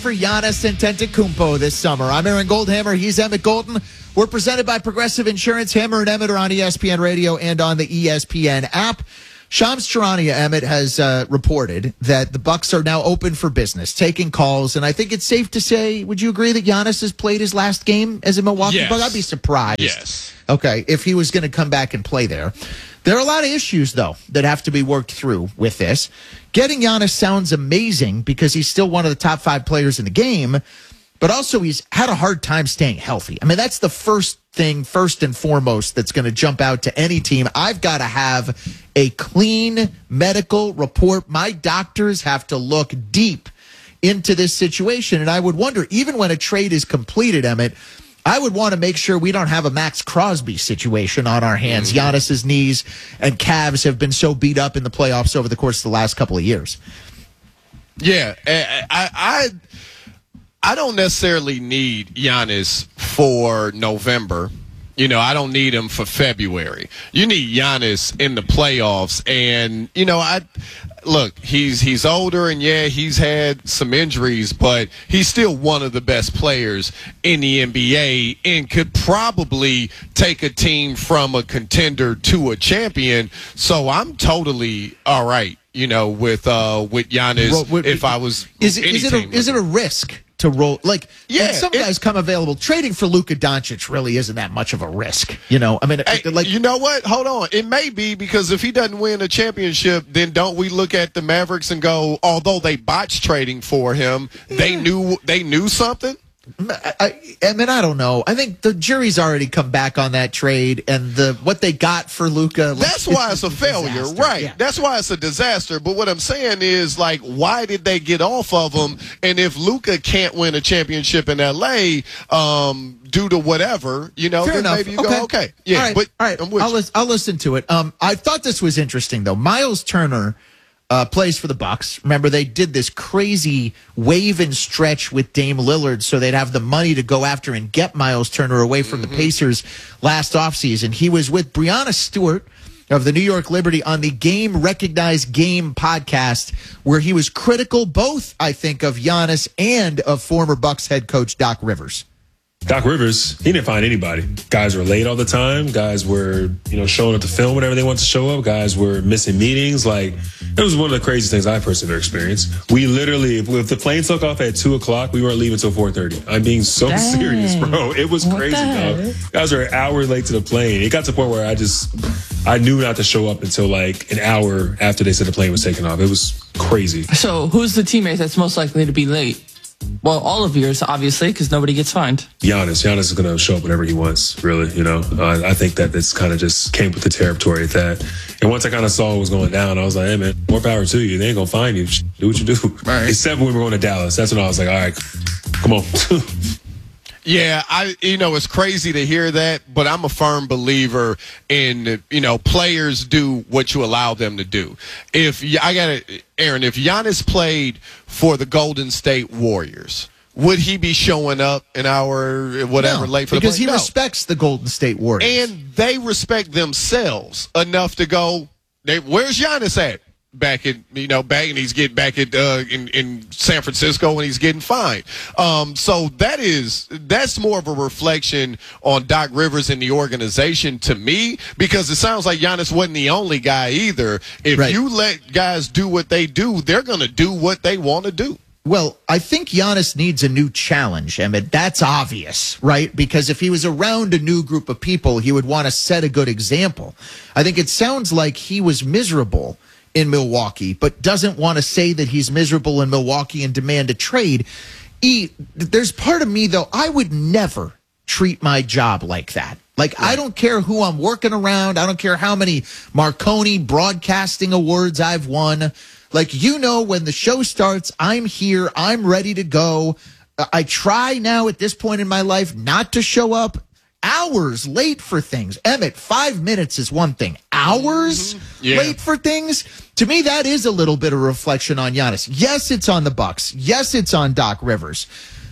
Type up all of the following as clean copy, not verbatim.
For Giannis Antetokounmpo this summer. I'm Aaron Goldhammer. He's Emmett Golden. We're presented by Progressive Insurance. Hammer and Emmett are on ESPN Radio and on the ESPN app. Shams Charania, Emmett, has reported that the Bucks are now open for business, taking calls, and I think it's safe to say, would you agree that Giannis has played his last game as a Milwaukee Buck? I'd be surprised. Yes. Okay, if he was going to come back and play there. There are a lot of issues, though, that have to be worked through with this. Getting Giannis sounds amazing because he's still one of the top 5 players in the game, but also he's had a hard time staying healthy. I mean, that's the first and foremost, that's going to jump out to any team. I've got to have a clean medical report. My doctors have to look deep into this situation, and I would wonder, even when a trade is completed, Emmett, I would want to make sure we don't have a Max Crosby situation on our hands. Giannis's knees and calves have been so beat up in the playoffs over the course of the last couple of years. Yeah, I don't necessarily need Giannis for November. You know, I don't need him for February. You need Giannis in the playoffs. And, you know, look, he's older, and yeah, he's had some injuries, but he's still one of the best players in the NBA and could probably take a team from a contender to a champion. So I'm totally all right, you know, with Giannis. If I was, is it a risk to roll? Like, yeah, some guys come available. Trading for Luka Doncic really isn't that much of a risk, you know. I mean, like, you know what? Hold on. It may be, because if he doesn't win a championship, then don't we look at the Mavericks and go, although they botched trading for him, they knew something? I mean, I don't know. I think the jury's already come back on that trade, and what they got for Luka. That's why it's a failure, right? Yeah. That's why it's a disaster. But what I'm saying is, like, why did they get off of him? And if Luka can't win a championship in LA, due to whatever, you know, then maybe you go, okay, yeah. All right. I'll listen to it. I thought this was interesting, though. Miles Turner plays for the Bucks. Remember, they did this crazy wave and stretch with Dame Lillard so they'd have the money to go after and get Miles Turner away from the Pacers last offseason. He was with Breanna Stewart of the New York Liberty on the Game Recognized Game podcast, where he was critical both, I think, of Giannis and of former Bucks head coach Doc Rivers. Doc Rivers, he didn't find anybody. Guys were late all the time. Guys were, showing up to film whenever they wanted to show up. Guys were missing meetings. Like, it was one of the craziest things I personally ever experienced. We literally, if the plane took off at 2:00, we weren't leaving until 4:30. I'm being so serious, bro. It was crazy, dog. Guys were an hour late to the plane. It got to the point where I knew not to show up until like an hour after they said the plane was taking off. It was crazy. So who's the teammate that's most likely to be late? Well, all of yours, obviously, because nobody gets fined. Giannis is going to show up whenever he wants, really, I think that this kind of just came with the territory at that. And once I kind of saw what was going down, I was like, hey, man, more power to you. They ain't going to find you. Do what you do. Right. Except when we were going to Dallas. That's when I was like, all right, come on. Yeah, it's crazy to hear that, but I'm a firm believer in, players do what you allow them to do. Aaron, if Giannis played for the Golden State Warriors, would he be showing up an hour, late for the play? Because he respects the Golden State Warriors. And they respect themselves enough to go, where's Giannis at? Back and he's getting back in San Francisco and he's getting fined. So that's more of a reflection on Doc Rivers and the organization to me, because it sounds like Giannis wasn't the only guy either. If you let guys do what they do, they're going to do what they want to do. Well, I think Giannis needs a new challenge, Emmett. That's obvious, right? Because if he was around a new group of people, he would want to set a good example. I think it sounds like he was miserable in Milwaukee, but doesn't want to say that he's miserable in Milwaukee and demand a trade. There's part of me, though, I would never treat my job like that. Like, I don't care who I'm working around. I don't care how many Marconi broadcasting awards I've won. Like, when the show starts, I'm here. I'm ready to go. I try now at this point in my life not to show up hours late for things. Emmett, 5 minutes is one thing. Hours late for things? To me, that is a little bit of reflection on Giannis. Yes, it's on the Bucks. Yes, it's on Doc Rivers.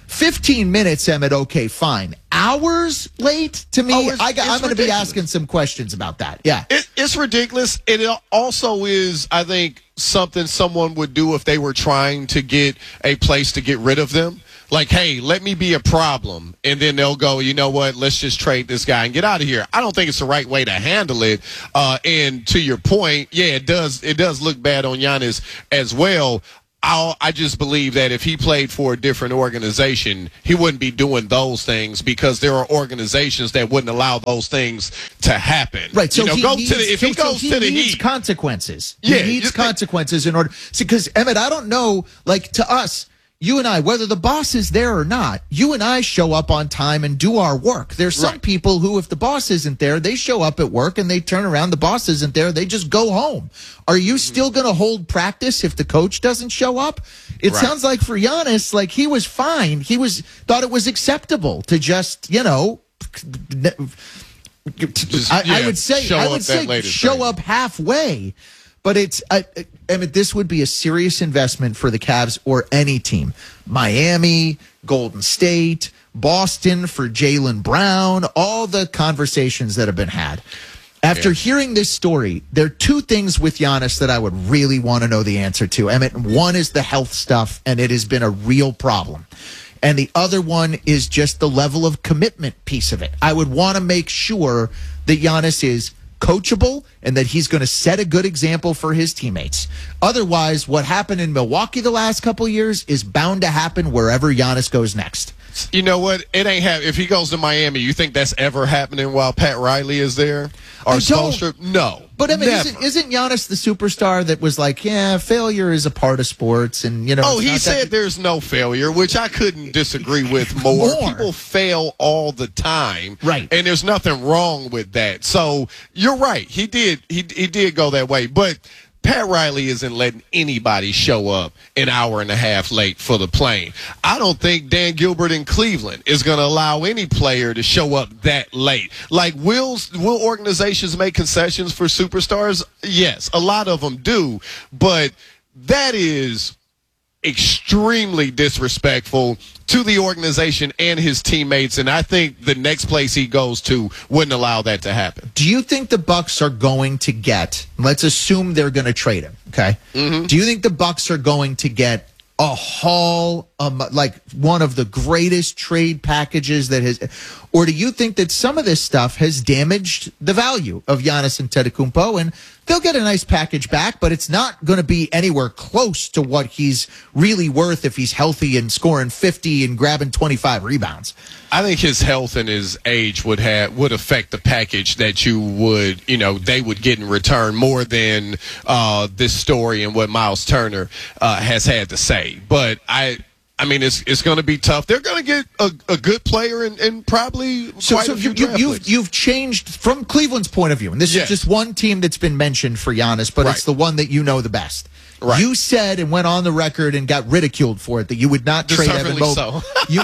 15 minutes, Emmett, okay, fine. Hours late? To me, I'm going to be asking some questions about that. Yeah. It's ridiculous. It also is, I think, something someone would do if they were trying to get a place to get rid of them. Like, hey, let me be a problem. And then they'll go, you know what, let's just trade this guy and get out of here. I don't think it's the right way to handle it. And to your point, yeah, it does look bad on Giannis as well. I just believe that if he played for a different organization, he wouldn't be doing those things because there are organizations that wouldn't allow those things to happen. Right. So he needs consequences. He needs consequences in order. See, because Emmett, I don't know, like to us, you and I, whether the boss is there or not, you and I show up on time and do our work. There's some people who, if the boss isn't there, they show up at work and they turn around. The boss isn't there. They just go home. Are you still going to hold practice if the coach doesn't show up? It sounds like for Giannis, like he was fine. He thought it was acceptable to just, I would say show up halfway. But this would be a serious investment for the Cavs or any team. Miami, Golden State, Boston for Jaylen Brown, all the conversations that have been had. After hearing this story, there are two things with Giannis that I would really want to know the answer to. Emmett, one is the health stuff, and it has been a real problem. And the other one is just the level of commitment piece of it. I would want to make sure that Giannis is coachable and that he's going to set a good example for his teammates. Otherwise, what happened in Milwaukee the last couple of years is bound to happen wherever Giannis goes next. You know what? It ain't if he goes to Miami, you think that's ever happening while Pat Riley is there? Or Spoelstra? No. But I mean, isn't Giannis the superstar that was like, yeah, failure is a part of sports, and he said there's no failure, which I couldn't disagree with more. People fail all the time, right? And there's nothing wrong with that. So you're right. He did go that way, but Pat Riley isn't letting anybody show up an hour and a half late for the plane. I don't think Dan Gilbert in Cleveland is going to allow any player to show up that late. Like, will organizations make concessions for superstars? Yes, a lot of them do, but that is extremely disrespectful to the organization and his teammates, and I think the next place he goes to wouldn't allow that to happen. Do you think the Bucks are going to get, let's assume they're going to trade him, okay? Mm-hmm. Do you think the Bucks are going to get a haul, like one of the greatest trade packages that has, or do you think that some of this stuff has damaged the value of Giannis Antetokounmpo, and they'll get a nice package back, but it's not going to be anywhere close to what he's really worth if he's healthy and scoring 50 and grabbing 25 rebounds? I think his health and his age would affect the package that they would get in return more than this story and what Miles Turner has had to say. But I mean, it's going to be tough. They're going to get a good player and probably quite a few draft picks. You've changed from Cleveland's point of view, and this is just one team that's been mentioned for Giannis, but it's the one that you know the best. Right. You said and went on the record and got ridiculed for it that you would not trade Evan Mobley. So.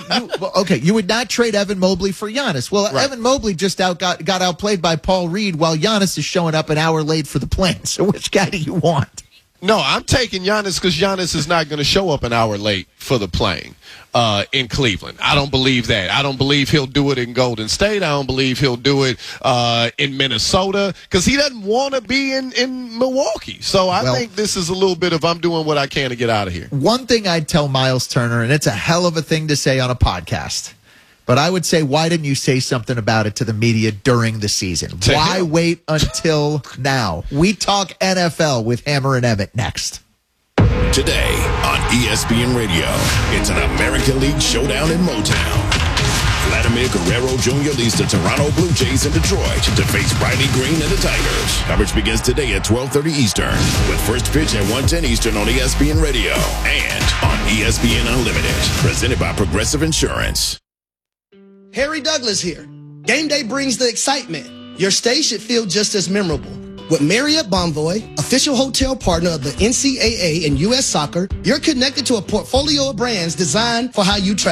You would not trade Evan Mobley for Giannis. Well, Evan Mobley just got outplayed by Paul Reed while Giannis is showing up an hour late for the plane. So which guy do you want? No, I'm taking Giannis because Giannis is not going to show up an hour late for the plane in Cleveland. I don't believe that. I don't believe he'll do it in Golden State. I don't believe he'll do it in Minnesota because he doesn't want to be in Milwaukee. So I think this is a little bit of I'm doing what I can to get out of here. One thing I'd tell Miles Turner, and it's a hell of a thing to say on a podcast, but I would say, why didn't you say something about it to the media during the season? Why wait until now? We talk NFL with Hammer and Emmett next. Today on ESPN Radio, it's an American League showdown in Motown. Vladimir Guerrero Jr. leads the Toronto Blue Jays in Detroit to face Riley Green and the Tigers. Coverage begins today at 12:30 Eastern with first pitch at 1:10 Eastern on ESPN Radio and on ESPN Unlimited. Presented by Progressive Insurance. Harry Douglas here. Game day brings the excitement. Your stay should feel just as memorable. With Marriott Bonvoy, official hotel partner of the NCAA and U.S. Soccer, you're connected to a portfolio of brands designed for how you travel.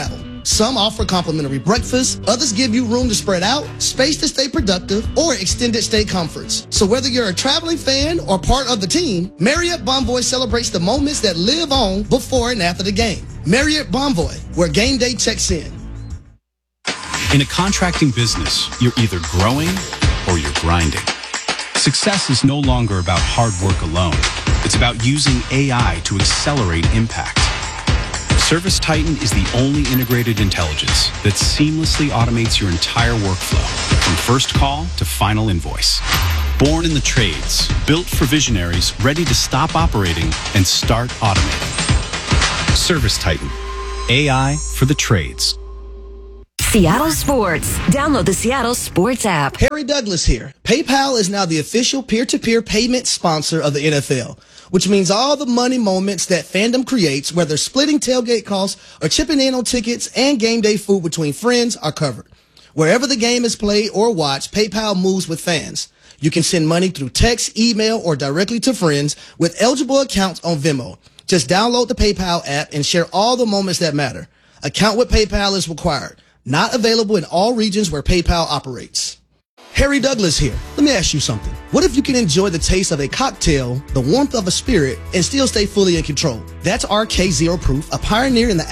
Some offer complimentary breakfast, others give you room to spread out, space to stay productive, or extended stay comforts. So whether you're a traveling fan or part of the team, Marriott Bonvoy celebrates the moments that live on before and after the game. Marriott Bonvoy, where game day checks in. In a contracting business, you're either growing or you're grinding. Success is no longer about hard work alone. It's about using AI to accelerate impact. Service Titan is the only integrated intelligence that seamlessly automates your entire workflow, from first call to final invoice. Born in the trades, built for visionaries ready to stop operating and start automating. Service Titan, AI for the trades. Seattle Sports. Download the Seattle Sports app. Harry Douglas here. PayPal is now the official peer-to-peer payment sponsor of the NFL, which means all the money moments that fandom creates, whether splitting tailgate costs or chipping in on tickets and game day food between friends, are covered. Wherever the game is played or watched, PayPal moves with fans. You can send money through text, email, or directly to friends with eligible accounts on Venmo. Just download the PayPal app and share all the moments that matter. Account with PayPal is required. Not available in all regions where PayPal operates. Harry Douglas here. Let me ask you something. What if you can enjoy the taste of a cocktail, the warmth of a spirit, and still stay fully in control? That's RK Zero Proof, a pioneer in the...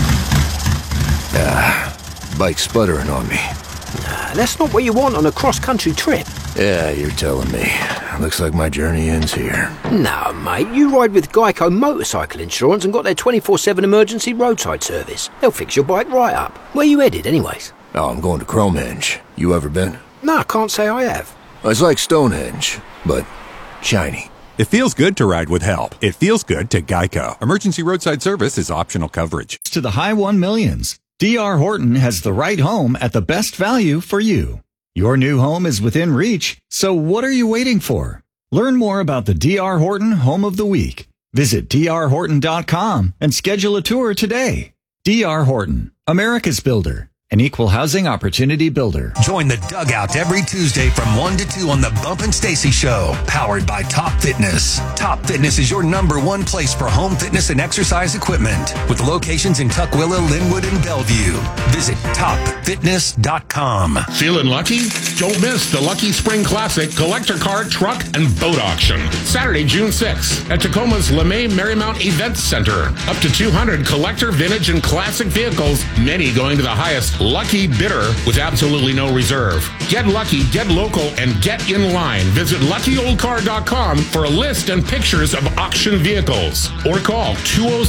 Bike sputtering on me. That's not what you want on a cross-country trip. Yeah, you're telling me. Looks like my journey ends here. No, mate, you ride with Geico Motorcycle Insurance and got their 24/7 emergency roadside service. They'll fix your bike right up. Where you headed, anyways? Oh, I'm going to Cromehenge. You ever been? No, I can't say I have. It's like Stonehenge, but shiny. It feels good to ride with help. It feels good to Geico. Emergency roadside service is optional coverage. To the high 1 millions, D.R. Horton has the right home at the best value for you. Your new home is within reach, so what are you waiting for? Learn more about the D.R. Horton Home of the Week. Visit drhorton.com and schedule a tour today. D.R. Horton, America's builder. An equal housing opportunity builder. Join the Dugout every Tuesday from 1 to 2 on the Bump and Stacy Show, powered by Top Fitness. Top Fitness is your #1 place for home fitness and exercise equipment, with locations in Tukwila, Linwood, and Bellevue. Visit topfitness.com. Feeling lucky? Don't miss the Lucky Spring Classic Collector Car, Truck, and Boat Auction. Saturday, June 6th at Tacoma's LeMay Marymount Events Center. Up to 200 collector, vintage, and classic vehicles, many going to the highest lucky bidder with absolutely no reserve. Get lucky, get local, and get in line. Visit LuckyOldCar.com for a list and pictures of auction vehicles. Or call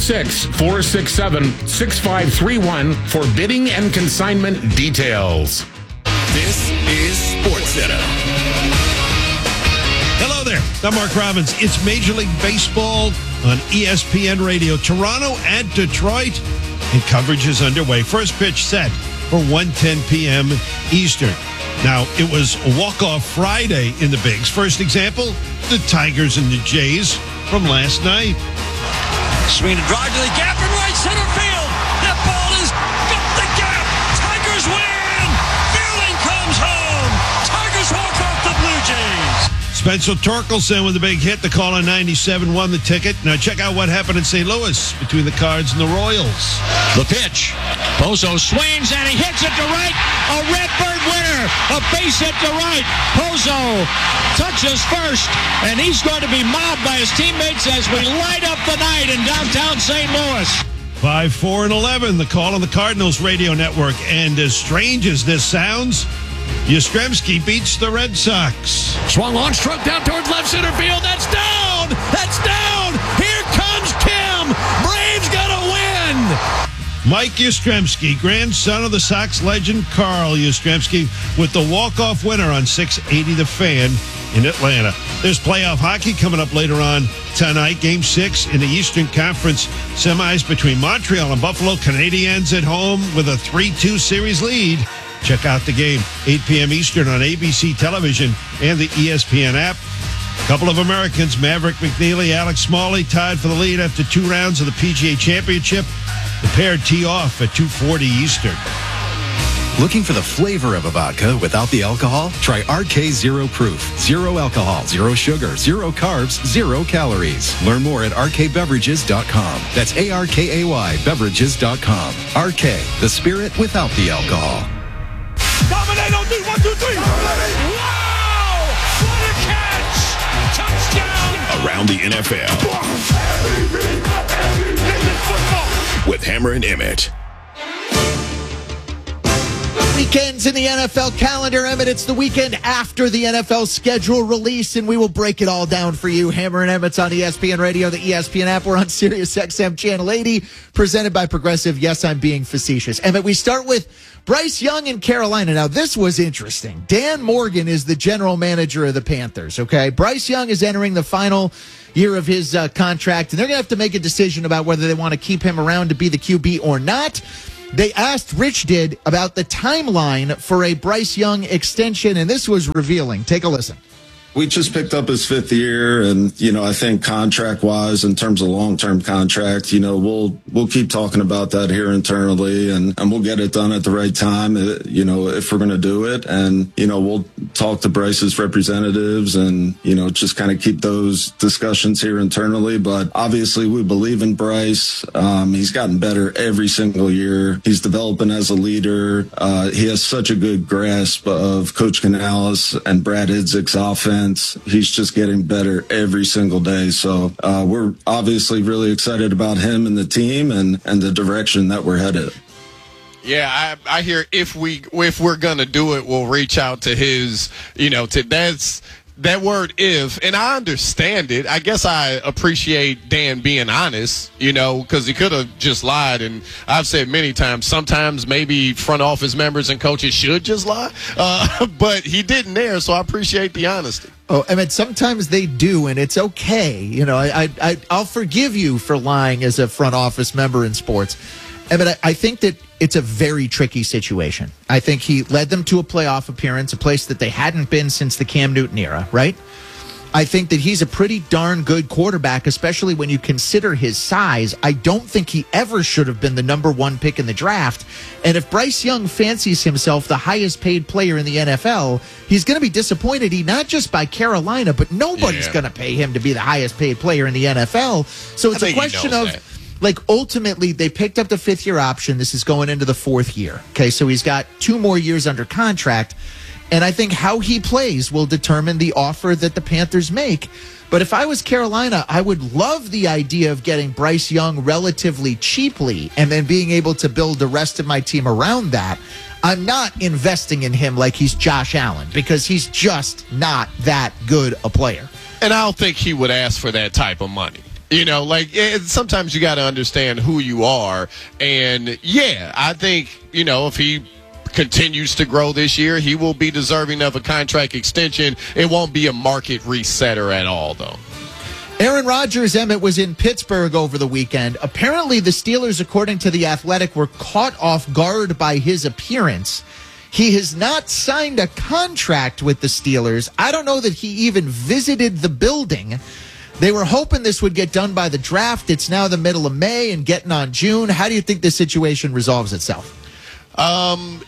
206-467-6531 for bidding and consignment details. This is SportsCenter. Hello there. I'm Mark Robbins. It's Major League Baseball on ESPN Radio. Toronto at Detroit, and coverage is underway. First pitch set for 1:10 p.m. Eastern. Now, it was a walk-off Friday in the Bigs. First example, the Tigers and the Jays from last night. Swing and drive to the gap in right center field. That ball is got the gap. Tigers win. Feeling comes home. Tigers walk off the Blue Jays. Spencer Torkelson with a big hit. The call on 97 won the ticket. Now check out what happened in St. Louis between the Cards and the Royals. The pitch. Pozo swings and he hits it to right. A Redbird winner. A base hit to right. Pozo touches first, and he's going to be mobbed by his teammates as we light up the night in downtown St. Louis. 5, 4, and 11. The call on the Cardinals radio network. And as strange as this sounds, Yastrzemski beats the Red Sox. Swung on, struck down towards left center field. That's down. That's down. Here comes Kim. Braves gonna win. Mike Yastrzemski, grandson of the Sox legend Carl Yastrzemski, with the walk-off winner on 680 The Fan in Atlanta. There's playoff hockey coming up later on tonight. Game 6 in the Eastern Conference semis between Montreal and Buffalo. Canadiens at home with a 3-2 series lead. Check out the game, 8 p.m. Eastern on ABC television and the ESPN app. A couple of Americans, Maverick McNeely, Alex Smalley, tied for the lead after 2 rounds of the PGA Championship. The pair tee off at 2:40 Eastern. Looking for the flavor of a vodka without the alcohol? Try RK Zero Proof. Zero alcohol, zero sugar, zero carbs, 0 calories. Learn more at rkbeverages.com. That's ARKAY beverages.com. RK, the spirit without the alcohol. Dominate on 3, 1, 2, 3. Wow! What a catch! Touchdown! Around the NFL. With Hammer and Emmett. Weekends in the NFL calendar, Emmett. It's the weekend after the NFL schedule release, and we will break it all down for you. Hammer and Emmett's on ESPN Radio, the ESPN app. We're on Sirius XM Channel 80, presented by Progressive. Yes, I'm being facetious. Emmett, we start with Bryce Young in Carolina. Now, this was interesting. Dan Morgan is the general manager of the Panthers, okay? Bryce Young is entering the final year of his contract, and they're going to have to make a decision about whether they want to keep him around to be the QB or not. They asked Rich did about the timeline for a Bryce Young extension, and this was revealing. Take a listen. We just picked up his 5th year, and I think contract-wise, in terms of long-term contract, we'll keep talking about that here internally, and we'll get it done at the right time, if we're going to do it, and we'll talk to Bryce's representatives, and just kind of keep those discussions here internally. But obviously, we believe in Bryce. He's gotten better every single year. He's developing as a leader. He has such a good grasp of Coach Canales and Brad Idzik's offense. He's just getting better every single day. So we're obviously really excited about him and the team and the direction that we're headed. Yeah, I hear if we're gonna do it, we'll reach out to his, that's that word if, and I understand it. I guess I appreciate Dan being honest, because he could have just lied. And I've said many times, sometimes maybe front office members and coaches should just lie, but he didn't there, so I appreciate the honesty. Oh, I mean, sometimes they do, and it's okay. I'll forgive you for lying as a front office member in sports. I think that it's a very tricky situation. I think he led them to a playoff appearance, a place that they hadn't been since the Cam Newton era, right? I think that he's a pretty darn good quarterback, especially when you consider his size. I don't think he ever should have been the number 1 pick in the draft. And if Bryce Young fancies himself the highest paid player in the NFL, he's going to be disappointed, not just by Carolina, but nobody's going to pay him to be the highest paid player in the NFL. So it's a question of... that. Ultimately, they picked up the 5th-year option. This is going into the 4th year. Okay, so he's got 2 more years under contract. And I think how he plays will determine the offer that the Panthers make. But if I was Carolina, I would love the idea of getting Bryce Young relatively cheaply and then being able to build the rest of my team around that. I'm not investing in him like he's Josh Allen because he's just not that good a player. And I don't think he would ask for that type of money. Sometimes you got to understand who you are. And, yeah, I think, if he continues to grow this year, he will be deserving of a contract extension. It won't be a market resetter at all, though. Aaron Rodgers, Emmett, was in Pittsburgh over the weekend. Apparently, the Steelers, according to The Athletic, were caught off guard by his appearance. He has not signed a contract with the Steelers. I don't know that he even visited the building. They were hoping this would get done by the draft. It's now the middle of May and getting on June. How do you think this situation resolves itself? I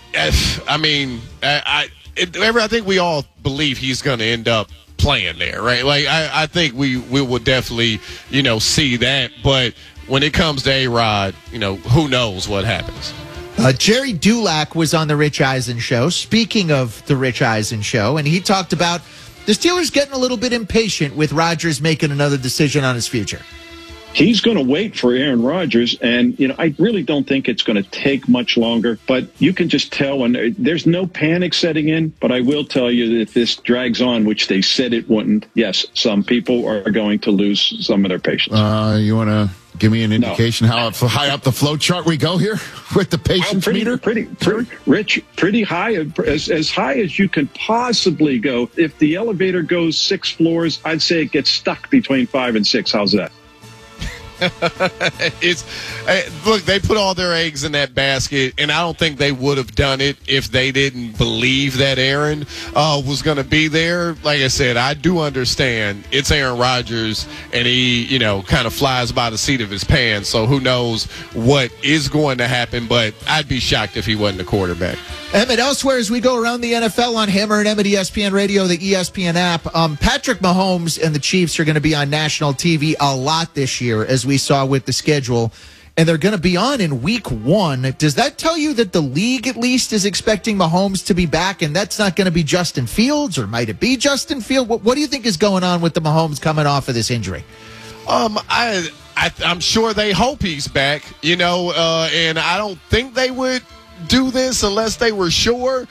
think we all believe he's going to end up playing there, right? I think we will definitely, see that. But when it comes to A-Rod, who knows what happens. Jerry Dulac was on the Rich Eisen show. Speaking of the Rich Eisen show, and he talked about the Steelers getting a little bit impatient with Rodgers making another decision on his future. He's going to wait for Aaron Rodgers, and I really don't think it's going to take much longer. But you can just tell when there's no panic setting in. But I will tell you that if this drags on, which they said it wouldn't, yes, some people are going to lose some of their patience. You want to give me an indication how high up the flow chart we go here with the patience meter? Rich, pretty high, as high as you can possibly go. If the elevator goes 6 floors, I'd say it gets stuck between 5 and 6. How's that? Look, they put all their eggs in that basket, and I don't think they would have done it if they didn't believe that Aaron was going to be there. Like I said, I do understand it's Aaron Rodgers, and he, kind of flies by the seat of his pants. So who knows what is going to happen? But I'd be shocked if he wasn't a quarterback. Emmett, elsewhere as we go around the NFL on Hammer and Emmett ESPN Radio, the ESPN app, Patrick Mahomes and the Chiefs are going to be on national TV a lot this year, as we saw with the schedule, and they're going to be on in week 1. Does that tell you that the league at least is expecting Mahomes to be back, and that's not going to be Justin Fields, or might it be Justin Fields? What do you think is going on with the Mahomes coming off of this injury? I'm sure they hope he's back, and I don't think they would do this unless they were sure.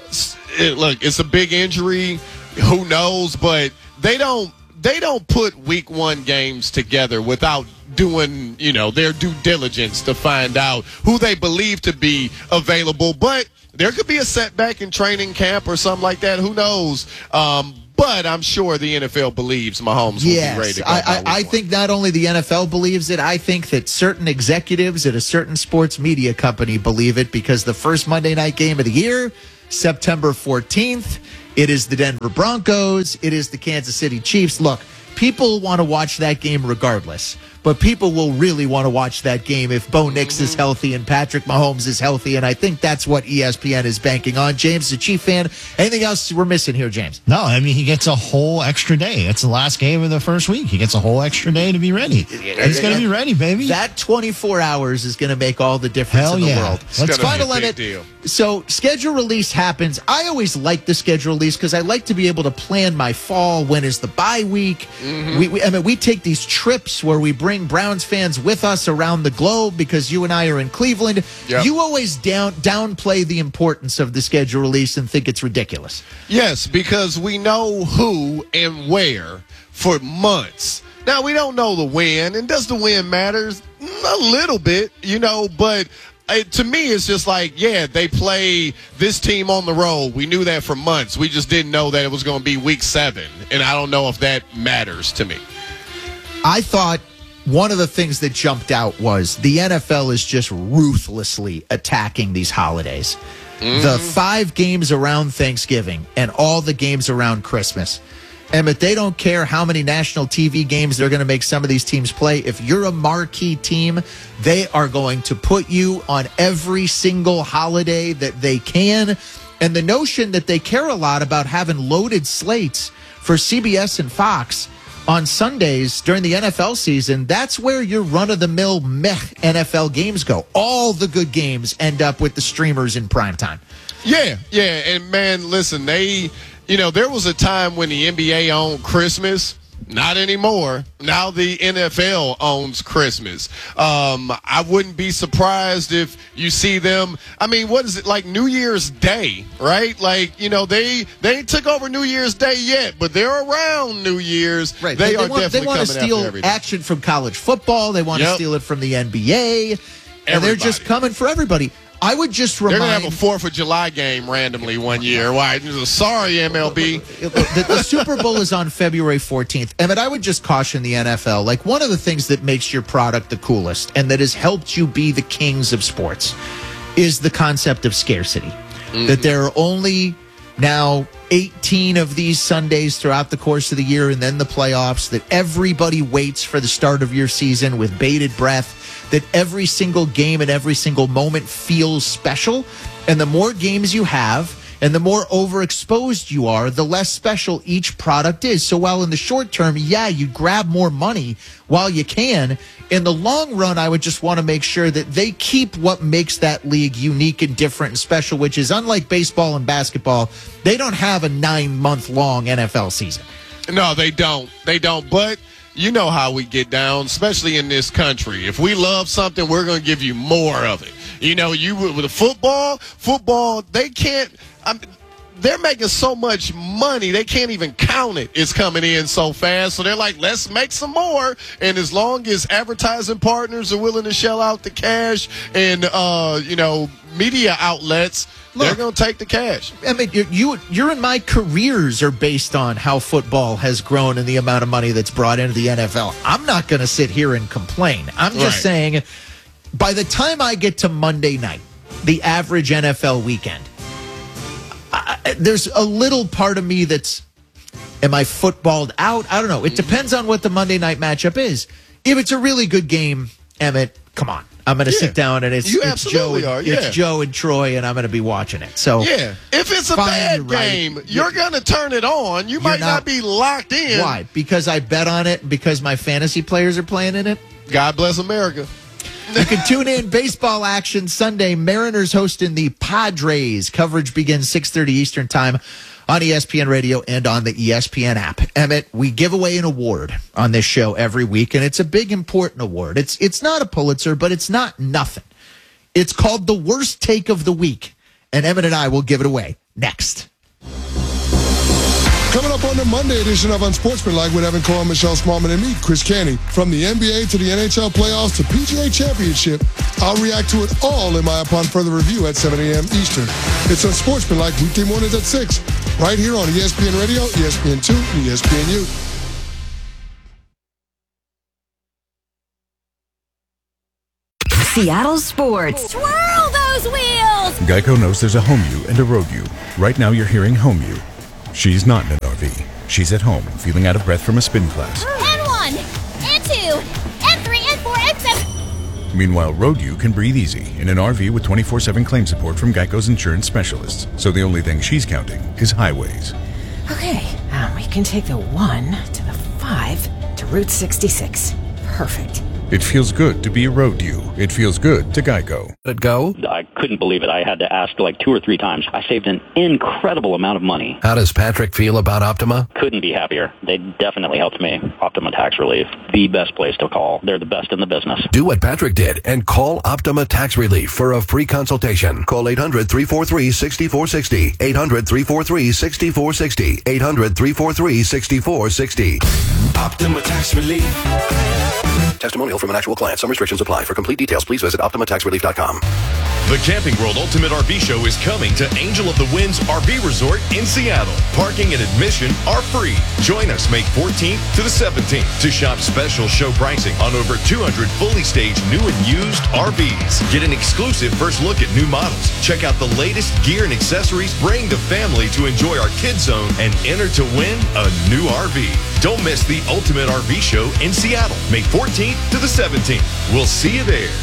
Look, it's a big injury. Who knows? But they don't put week 1 games together without doing, their due diligence to find out who they believe to be available. But there could be a setback in training camp or something like that. Who knows? But I'm sure the NFL believes Mahomes will be ready to go. I think not only the NFL believes it, I think that certain executives at a certain sports media company believe it, because the first Monday night game of the year, September 14th, it is the Denver Broncos, it is the Kansas City Chiefs. Look, people want to watch that game regardless, but people will really want to watch that game if Bo Nix is healthy and Patrick Mahomes is healthy, and I think that's what ESPN is banking on. James, the Chief fan, anything else we're missing here, James? No, I mean, he gets a whole extra day. It's the last game of the first week. He gets a whole extra day to be ready. He's going to be ready, baby. That 24 hours is going to make all the difference in the world. Let's final limit. So schedule release happens. I always like the schedule release because I like to be able to plan my fall. When is the bye week? We take these trips where we bring Browns fans with us around the globe because you and I are in Cleveland. Yep. You always downplay the importance of the schedule release and think it's ridiculous. Yes, because we know who and where for months. Now, we don't know the when, and does the when matter? A little bit, but to me, it's just like, they play this team on the road. We knew that for months. We just didn't know that it was going to be week 7, and I don't know if that matters to me. I thought one of the things that jumped out was the NFL is just ruthlessly attacking these holidays. The 5 games around Thanksgiving and all the games around Christmas. Emmett, they don't care how many national TV games they're going to make some of these teams play. If you're a marquee team, they are going to put you on every single holiday that they can. And the notion that they care a lot about having loaded slates for CBS and Fox on Sundays during the NFL season, that's where your run-of-the-mill meh NFL games go. All the good games end up with the streamers in primetime. Yeah, and man, listen, there was a time when the NBA owned Christmas. Not anymore. Now the NFL owns Christmas. I wouldn't be surprised if you see them. I mean, what is it, like New Year's Day, right? Like, they took over New Year's Day yet, but they're around New Year's. Right. They are definitely They want to steal action from college football. They want to steal it from the NBA. And they're just coming for everybody. I would just remind... They're going to have a 4th of July game randomly one year. Why? Sorry, MLB. The Super Bowl is on February 14th. Emmett, I would just caution the NFL. Like, one of the things that makes your product the coolest and that has helped you be the kings of sports is the concept of scarcity. That there are only now 18 of these Sundays throughout the course of the year and then the playoffs, that everybody waits for the start of your season with bated breath, that every single game and every single moment feels special. And the more games you have and the more overexposed you are, the less special each product is. So while in the short term, you grab more money while you can, in the long run, I would just want to make sure that they keep what makes that league unique and different and special, which is unlike baseball and basketball, they don't have a 9-month-long NFL season. No, they don't. But you know how we get down, especially in this country. If we love something, we're going to give you more of it. You with the football, they can't. they're making so much money they can't even count it. It's coming in so fast. So they're like, let's make some more. And as long as advertising partners are willing to shell out the cash and, media outlets, they're going to take the cash. I mean, your and my careers are based on how football has grown and the amount of money that's brought into the NFL. I'm not going to sit here and complain. I'm just saying, by the time I get to Monday night, the average NFL weekend, there's a little part of me that's, am I footballed out? I don't know. It depends on what the Monday night matchup is. If it's a really good game, Emmett, come on. I'm going to sit down and it's Joe and Troy, and I'm going to be watching it. So yeah, if it's a bad game, you're going to turn it on. You might not be locked in. Why? Because I bet on it? Because my fantasy players are playing in it? God bless America. You can tune in baseball action Sunday. Mariners hosting the Padres. Coverage begins 6:30 Eastern time on ESPN Radio and on the ESPN app. Emmett, we give away an award on this show every week, and it's a big, important award. It's not a Pulitzer, but it's not nothing. It's called the Worst Take of the Week, and Emmett and I will give it away next. Coming up on the Monday edition of Unsportsmanlike with Evan Cohen, Michelle Smallman, and me, Chris Canty. From the NBA to the NHL playoffs to PGA Championship, I'll react to it all in my Upon Further Review at 7 a.m. Eastern. It's Unsportsmanlike weekday mornings at 6, right here on ESPN Radio, ESPN2, and ESPNU. Seattle Sports. Twirl those wheels! Geico knows there's a home you and a road you. Right now you're hearing home you. She's not in an RV. She's at home, feeling out of breath from a spin class. N1, N2, N3, N4, N7. Meanwhile, road you can breathe easy in an RV with 24/7 claim support from Geico's insurance specialists. So the only thing she's counting is highways. Okay, we can take the 1 to the 5 to Route 66. Perfect. It feels good to be a road you. It feels good to Geico. Let it go? I couldn't believe it. I had to ask like 2 or 3 times. I saved an incredible amount of money. How does Patrick feel about Optima? Couldn't be happier. They definitely helped me. Optima Tax Relief, the best place to call. They're the best in the business. Do what Patrick did and call Optima Tax Relief for a free consultation. Call 800-343-6460. 800-343-6460. 800-343-6460. Optima Tax Relief. Testimonial from an actual client. Some restrictions apply. For complete details, please visit OptimaTaxRelief.com. The Camping World Ultimate RV Show is coming to Angel of the Winds RV Resort in Seattle. Parking and admission are free. Join us May 14th to the 17th to shop special show pricing on over 200 fully staged new and used RVs. Get an exclusive first look at new models. Check out the latest gear and accessories. Bring the family to enjoy our kids zone and enter to win a new RV. Don't miss the Ultimate RV Show in Seattle, May 14th to the 17th. We'll see you there.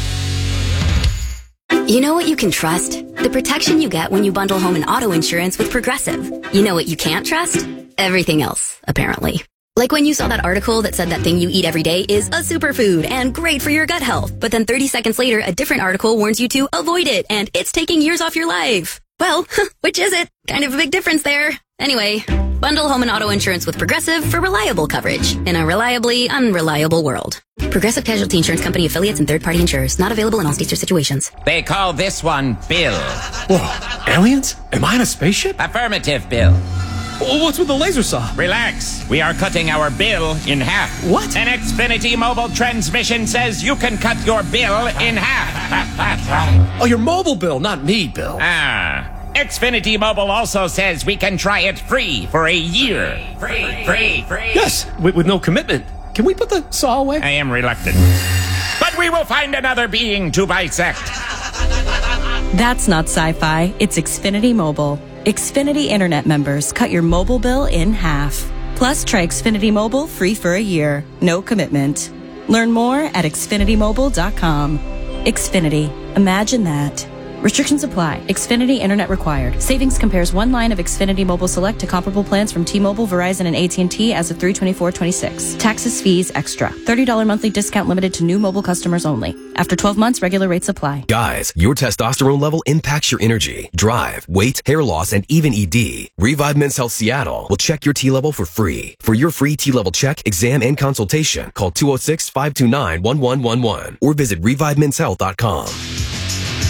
You know what you can trust? The protection you get when you bundle home and auto insurance with Progressive. You know what you can't trust? Everything else, apparently. Like when you saw that article that said that thing you eat every day is a superfood and great for your gut health. But then 30 seconds later, a different article warns you to avoid it and it's taking years off your life. Well, which is it? Kind of a big difference there. Anyway, bundle home and auto insurance with Progressive for reliable coverage in a reliably unreliable world. Progressive Casualty Insurance Company affiliates and third-party insurers. Not available in all states or situations. They call this one Bill. Whoa, aliens? Am I in a spaceship? Affirmative, Bill. What's with the laser saw? Relax. We are cutting our bill in half. What? An Xfinity mobile transmission says you can cut your bill in half. Oh, your mobile bill, not me, Bill. Xfinity Mobile also says we can try it free for a year. Free. Yes, with no commitment. Can we put the saw away? I am reluctant. But we will find another being to bisect. That's not sci-fi. It's Xfinity Mobile. Xfinity Internet members cut your mobile bill in half. Plus, try Xfinity Mobile free for a year. No commitment. Learn more at xfinitymobile.com. Xfinity. Imagine that. Restrictions apply. Xfinity Internet required. Savings compares one line of Xfinity Mobile Select to comparable plans from T-Mobile, Verizon, and AT&T as of 3/24/26. Taxes, fees, extra. $30 monthly discount limited to new mobile customers only. After 12 months, regular rates apply. Guys, your testosterone level impacts your energy, drive, weight, hair loss, and even ED. Revive Men's Health Seattle will check your T level for free. For your free T level check, exam, and consultation, call 206-529-1111 or visit ReviveMen'sHealth.com.